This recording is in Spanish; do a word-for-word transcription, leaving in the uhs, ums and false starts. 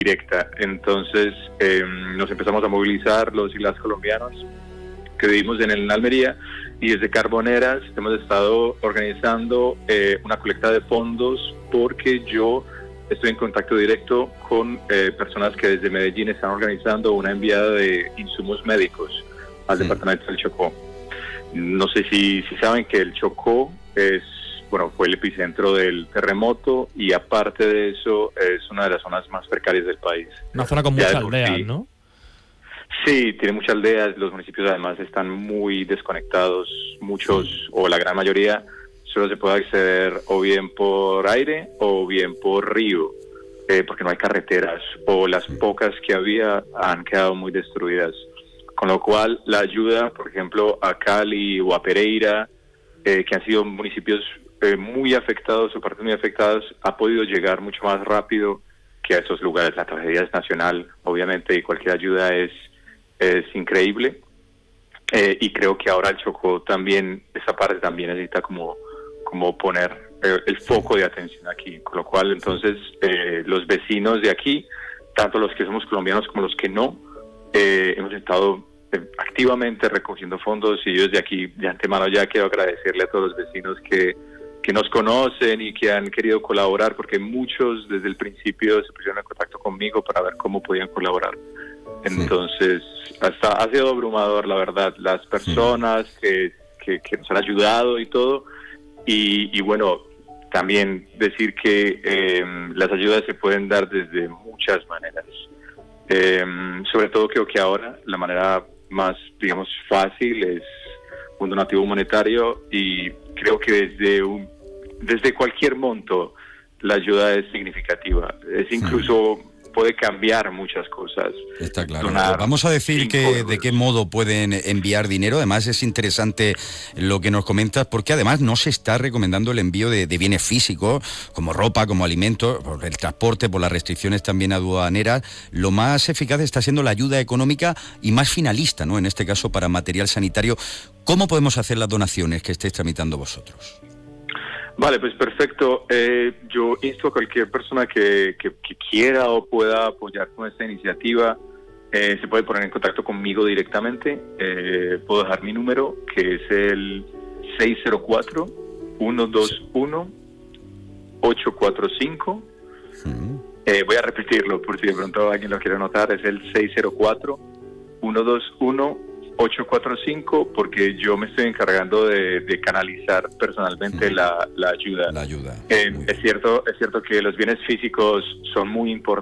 directa. Entonces eh, nos empezamos a movilizar los y las colombianos que vivimos en, el, en Almería, y desde Carboneras hemos estado organizando eh, una colecta de fondos, porque yo estoy en contacto directo con eh, personas que desde Medellín están organizando una enviada de insumos médicos al sí. departamento del Chocó. No sé si, si saben que el Chocó es, bueno, fue el epicentro del terremoto, y aparte de eso es una de las zonas más precarias del país. Una zona con muchas aldeas, sí. ¿no? Sí, tiene muchas aldeas, los municipios además están muy desconectados, muchos sí. o la gran mayoría solo se puede acceder o bien por aire o bien por río, eh, porque no hay carreteras, o las sí. pocas que había han quedado muy destruidas, con lo cual la ayuda, por ejemplo, a Cali o a Pereira, eh, que han sido municipios eh, muy afectados o partes muy afectadas, ha podido llegar mucho más rápido que a esos lugares. La tragedia es nacional, obviamente, y cualquier ayuda es es increíble, eh, y creo que ahora el Chocó también, esa parte también necesita como, como poner eh, el foco de atención aquí, con lo cual entonces eh, los vecinos de aquí, tanto los que somos colombianos como los que no, eh, hemos estado eh, activamente recogiendo fondos, y yo desde aquí de antemano ya quiero agradecerle a todos los vecinos que, que nos conocen y que han querido colaborar, porque muchos desde el principio se pusieron en contacto conmigo para ver cómo podían colaborar. Entonces, hasta ha sido abrumador, la verdad, las personas sí. que, que, que nos han ayudado y todo, y, y bueno, también decir que eh, las ayudas se pueden dar desde muchas maneras. Eh, sobre todo creo que ahora la manera más, digamos, fácil es un donativo monetario, y creo que desde un, desde cualquier monto la ayuda es significativa. Es incluso... Sí. puede cambiar muchas cosas. Está claro. Vamos a decir que de qué modo pueden enviar dinero. Además es interesante lo que nos comentas, porque además no se está recomendando el envío de, de bienes físicos, como ropa, como alimentos, por el transporte, por las restricciones también aduaneras. Lo más eficaz está siendo la ayuda económica y más finalista, ¿no? En este caso para material sanitario. ¿Cómo podemos hacer las donaciones que estéis tramitando vosotros? Vale, pues perfecto. Eh, yo insto a cualquier persona que, que, que quiera o pueda apoyar con esta iniciativa, eh, se puede poner en contacto conmigo directamente. Eh, puedo dejar mi número, que es el seis cero cuatro, uno dos uno, ocho cuatro cinco. Uh-huh. Eh, voy a repetirlo por si de pronto alguien lo quiere anotar. Es el seis cero cuatro, uno dos uno, ocho cuatro cinco, porque yo me estoy encargando de, de canalizar personalmente sí. la, la ayuda. La ayuda. Eh, es cierto, es cierto que los bienes físicos son muy importantes.